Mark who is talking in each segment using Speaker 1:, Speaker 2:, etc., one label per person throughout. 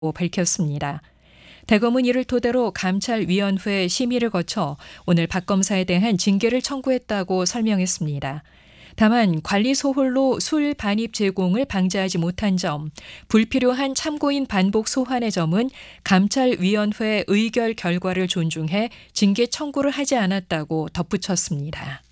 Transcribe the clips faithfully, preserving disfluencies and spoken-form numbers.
Speaker 1: 밝혔습니다. 대검은 이를 토대로 감찰위원회 심의를 거쳐 오늘 박 검사에 대한 징계를 청구했다고 설명했습니다. 다만 관리 소홀로 술 반입 제공을 방지하지 못한 점, 불필요한 참고인 반복 소환의 점은 감찰위원회 의결 결과를 존중해 징계 청구를 하지 않았다고 덧붙였습니다.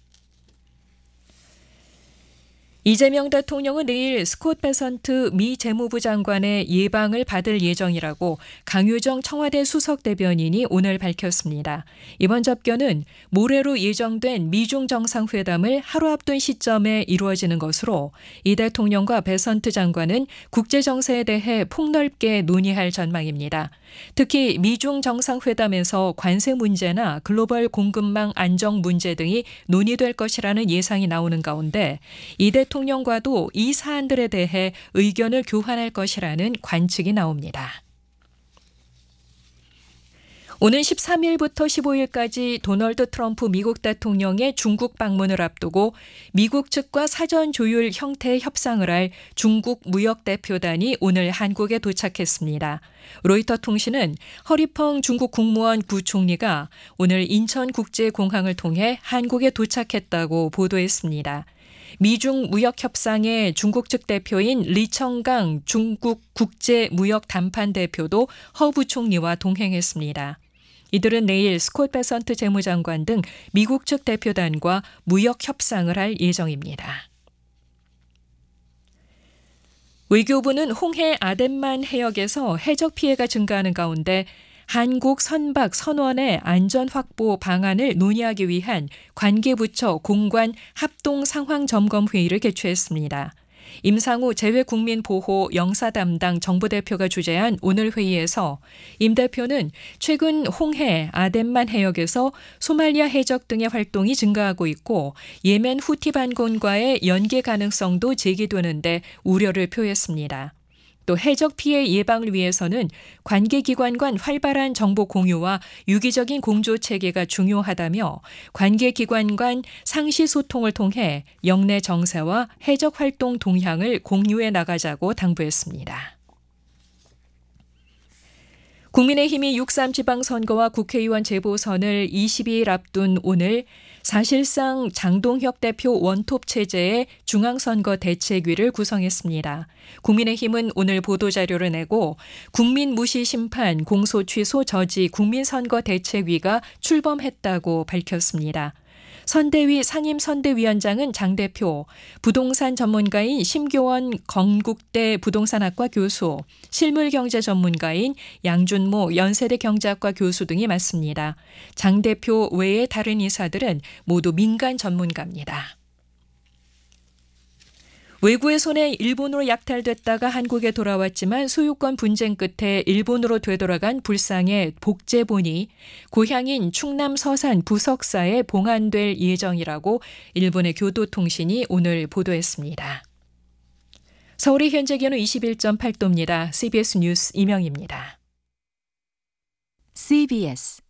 Speaker 1: 이재명 대통령은 내일 스콧 베선트 미 재무부 장관의 예방을 받을 예정이라고 강효정 청와대 수석 대변인이 오늘 밝혔습니다. 이번 접견은 모레로 예정된 미중 정상회담을 하루 앞둔 시점에 이루어지는 것으로 이 대통령과 베선트 장관은 국제 정세에 대해 폭넓게 논의할 전망입니다. 특히 미중 정상회담에서 관세 문제나 글로벌 공급망 안정 문제 등이 논의될 것이라는 예상이 나오는 가운데 이 대통령과도 이 사안들에 대해 의견을 교환할 것이라는 관측이 나옵니다. 오는 십삼 일부터 십오 일까지 도널드 트럼프 미국 대통령의 중국 방문을 앞두고 미국 측과 사전 조율 형태의 협상을 할 중국 무역대표단이 오늘 한국에 도착했습니다. 로이터 통신은 허리펑 중국 국무원 부총리가 오늘 인천국제공항을 통해 한국에 도착했다고 보도했습니다. 미중 무역협상의 중국 측 대표인 리청강 중국 국제무역담판 대표도 허 부총리와 동행했습니다. 이들은 내일 스콧 베선트 재무장관 등 미국 측 대표단과 무역 협상을 할 예정입니다. 외교부는 홍해 아덴만 해역에서 해적 피해가 증가하는 가운데 한국 선박 선원의 안전 확보 방안을 논의하기 위한 관계부처 공관 합동 상황 점검 회의를 개최했습니다. 임상우 재외국민보호 영사 담당 정부대표가 주재한 오늘 회의에서 임 대표는 최근 홍해 아덴만 해역에서 소말리아 해적 등의 활동이 증가하고 있고 예멘 후티 반군과의 연계 가능성도 제기되는데 우려를 표했습니다. 또 해적 피해 예방을 위해서는 관계기관 간 활발한 정보 공유와 유기적인 공조 체계가 중요하다며 관계기관 간 상시 소통을 통해 영내 정세와 해적 활동 동향을 공유해 나가자고 당부했습니다. 국민의힘이 육삼 지방선거와 국회의원 재보선을 이십이 일 앞둔 오늘 사실상 장동혁 대표 원톱 체제의 중앙선거 대책위를 구성했습니다. 국민의힘은 오늘 보도자료를 내고 국민무시 심판 공소 취소 저지 국민선거 대책위가 출범했다고 밝혔습니다. 선대위 상임선대위원장은 장 대표, 부동산 전문가인 심교원 건국대 부동산학과 교수, 실물경제 전문가인 양준모 연세대 경제학과 교수 등이 맡습니다. 장 대표 외의 다른 이사들은 모두 민간 전문가입니다. 외구의 손에 일본으로 약탈됐다가 한국에 돌아왔지만 소유권 분쟁 끝에 일본으로 되돌아간 불상의 복제본이 고향인 충남 서산 부석사에 봉안될 예정이라고 일본의 교도통신이 오늘 보도했습니다. 서울의 현재 기온은 이십일 점 팔 도입니다. 씨비에스 뉴스 이명입니다.
Speaker 2: 씨비에스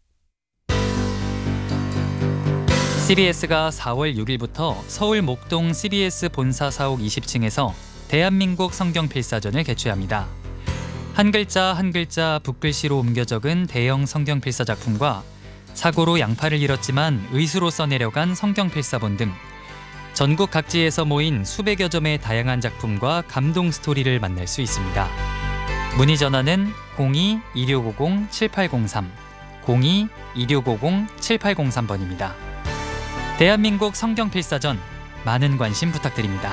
Speaker 3: 씨비에스가 사월 육일부터 서울 목동 씨비에스 본사 사옥 이십 층에서 대한민국 성경 필사전을 개최합니다. 한 글자 한 글자 붓글씨로 옮겨 적은 대형 성경 필사 작품과 사고로 양팔을 잃었지만 의수로 써내려간 성경 필사본 등 전국 각지에서 모인 수백여 점의 다양한 작품과 감동 스토리를 만날 수 있습니다. 문의 전화는 공이 이육오공 칠팔공삼, 공이 이육오공 칠팔공삼 번입니다. 대한민국 성경 필사전 많은 관심 부탁드립니다.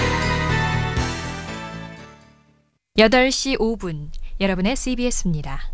Speaker 1: 여덟 시 오 분 여러분의 씨비에스입니다.